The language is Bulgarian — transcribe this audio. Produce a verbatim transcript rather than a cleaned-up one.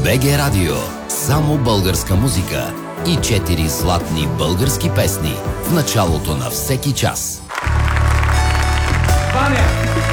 Б Г Радио. Само българска музика и четири златни български песни в началото на всеки час. Ваня!